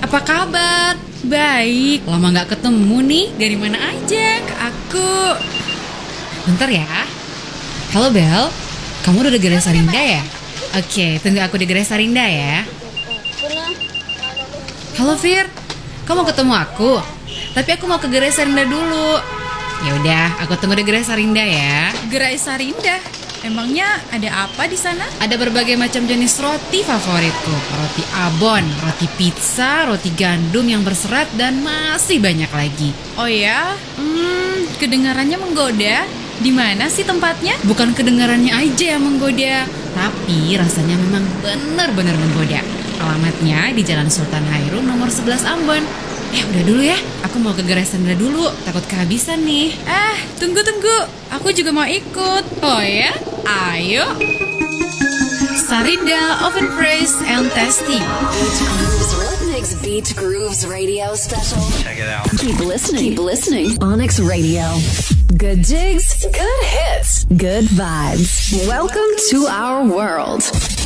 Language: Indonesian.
Apa kabar? Baik. Lama gak ketemu nih. Dari mana aja? Aku... Bentar ya. Halo Bel, kamu udah di Gerai Sarinda ya? Oke, tunggu aku di Gerai Sarinda ya. Halo Fir, kamu mau ketemu aku? Tapi aku mau ke Gerai Sarinda dulu. Ya udah, aku tunggu di Gerai Sarinda ya. Gerai Sarinda? Emangnya ada apa di sana? Ada berbagai macam jenis roti favoritku. Roti abon, roti pizza, roti gandum yang berserat, dan masih banyak lagi. Oh ya? Kedengarannya menggoda. Di mana sih tempatnya? Bukan kedengarannya aja yang menggoda, tapi rasanya memang benar-benar menggoda. Alamatnya di Jalan Sultan Hairun nomor 11 Ambon. Udah dulu ya, aku mau ke Gerai Sarinda dulu, takut kehabisan nih. Tunggu. Aku juga mau ikut. Oh ya? Ayo. Sarinda Oven Fresh and Tasty. Beach Grooves Radio Special. Check it out. Keep listening. Onyx Radio. Good jigs, good hits, good vibes. Welcome to our world.